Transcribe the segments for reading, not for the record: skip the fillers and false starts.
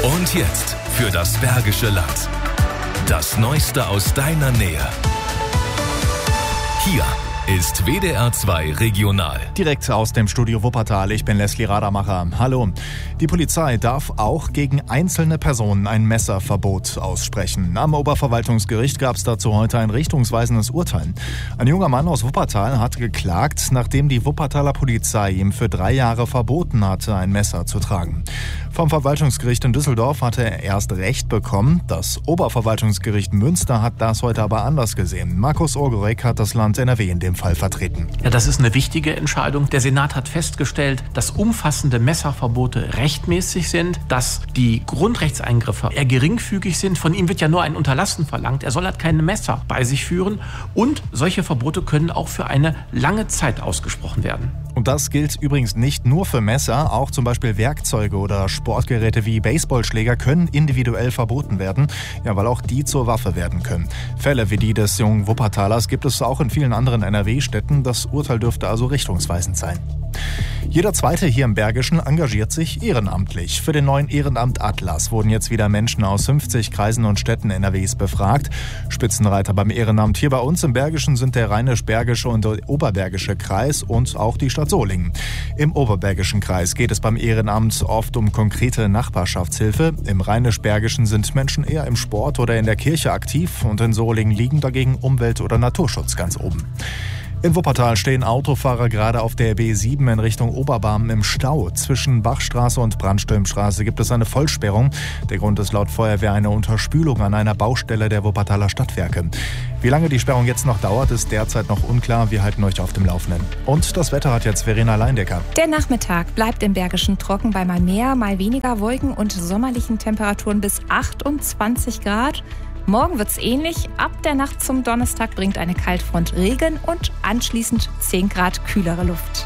Und jetzt für das Bergische Land. Das Neueste aus deiner Nähe. Hier ist WDR 2 Regional. Direkt aus dem Studio Wuppertal, ich bin Leslie Radermacher. Hallo. Die Polizei darf auch gegen einzelne Personen ein Messerverbot aussprechen. Am Oberverwaltungsgericht gab es dazu heute ein richtungsweisendes Urteil. Ein junger Mann aus Wuppertal hat geklagt, nachdem die Wuppertaler Polizei ihm für 3 Jahre verboten hatte, ein Messer zu tragen. Vom Verwaltungsgericht in Düsseldorf hatte er erst Recht bekommen. Das Oberverwaltungsgericht Münster hat das heute aber anders gesehen. Markus Orgorek hat das Land NRW in dem Fall vertreten. Ja, das ist eine wichtige Entscheidung. Der Senat hat festgestellt, dass umfassende Messerverbote rechtmäßig sind, dass die Grundrechtseingriffe eher geringfügig sind. Von ihm wird ja nur ein Unterlassen verlangt. Er soll halt keine Messer bei sich führen. Und solche Verbote können auch für eine lange Zeit ausgesprochen werden. Und das gilt übrigens nicht nur für Messer, auch zum Beispiel Werkzeuge oder Sportgeräte wie Baseballschläger können individuell verboten werden, ja, weil auch die zur Waffe werden können. Fälle wie die des jungen Wuppertalers gibt es auch in vielen anderen NRW-Städten. Das Urteil dürfte also richtungsweisend sein. Jeder Zweite hier im Bergischen engagiert sich ehrenamtlich. Für den neuen Ehrenamt Atlas wurden jetzt wieder Menschen aus 50 Kreisen und Städten NRWs befragt. Spitzenreiter beim Ehrenamt hier bei uns im Bergischen sind der Rheinisch-Bergische und der Oberbergische Kreis und auch die Stadt Solingen. Im Oberbergischen Kreis geht es beim Ehrenamt oft um konkrete Nachbarschaftshilfe. Im Rheinisch-Bergischen sind Menschen eher im Sport oder in der Kirche aktiv und in Solingen liegen dagegen Umwelt- oder Naturschutz ganz oben. In Wuppertal stehen Autofahrer gerade auf der B7 in Richtung Oberbarmen im Stau. Zwischen Bachstraße und Brandstürmstraße gibt es eine Vollsperrung. Der Grund ist laut Feuerwehr eine Unterspülung an einer Baustelle der Wuppertaler Stadtwerke. Wie lange die Sperrung jetzt noch dauert, ist derzeit noch unklar. Wir halten euch auf dem Laufenden. Und das Wetter hat jetzt Verena Leindecker. Der Nachmittag bleibt im Bergischen trocken bei mal mehr, mal weniger Wolken und sommerlichen Temperaturen bis 28 Grad. Morgen wird's ähnlich. Ab der Nacht zum Donnerstag bringt eine Kaltfront Regen und anschließend 10 Grad kühlere Luft.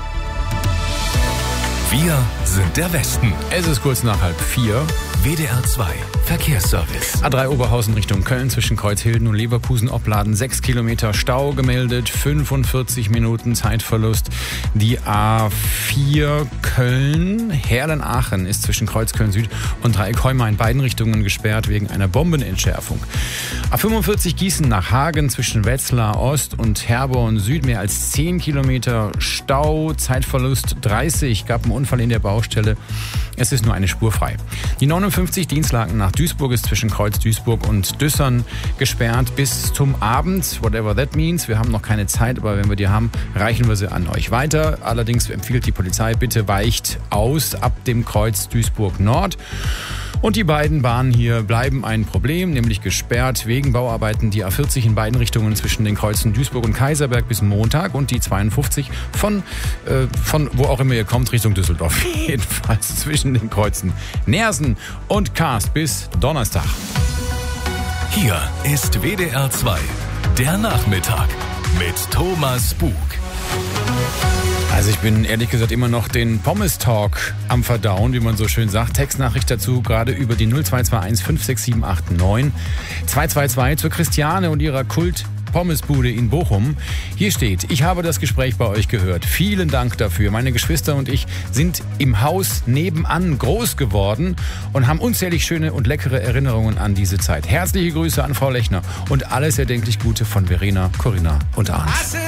Wir sind der Westen. Es ist kurz nach 3:30. WDR 2 Verkehrsservice. A3 Oberhausen Richtung Köln zwischen Kreuzhilden und Leverkusen-Opladen 6 Kilometer Stau gemeldet, 45 Minuten Zeitverlust. Die A4 Köln, Herlen-Aachen ist zwischen Kreuz Köln-Süd und Dreieck Heuma in beiden Richtungen gesperrt wegen einer Bombenentschärfung. A45 Gießen nach Hagen zwischen Wetzlar Ost und Herborn Süd mehr als 10 Kilometer Stau, Zeitverlust 30, gab einen Unfall in der Baustelle. Es ist nur eine Spur frei. Die 59 Dienstlaken nach Duisburg ist zwischen Kreuz Duisburg und Düssern gesperrt bis zum Abend, whatever that means. Wir haben noch keine Zeit, aber wenn wir die haben, reichen wir sie an euch weiter. Allerdings empfiehlt die Polizei, bitte weicht aus ab dem Kreuz Duisburg Nord. Und die beiden Bahnen hier bleiben ein Problem, nämlich gesperrt wegen Bauarbeiten. Die A40 in beiden Richtungen zwischen den Kreuzen Duisburg und Kaiserberg bis Montag und die 52 von wo auch immer ihr kommt, Richtung Düsseldorf. Jedenfalls zwischen den Kreuzen Neersen und Karst bis Donnerstag. Hier ist WDR 2, der Nachmittag mit Thomas Bug. Also ich bin ehrlich gesagt immer noch den Pommes-Talk am Verdauen, wie man so schön sagt. Textnachricht dazu gerade über die 0221 56789 222 zur Christiane und ihrer Kult-Pommesbude in Bochum. Hier steht: Ich habe das Gespräch bei euch gehört. Vielen Dank dafür. Meine Geschwister und ich sind im Haus nebenan groß geworden und haben unzählig schöne und leckere Erinnerungen an diese Zeit. Herzliche Grüße an Frau Lechner und alles erdenklich Gute von Verena, Corinna und Arndt.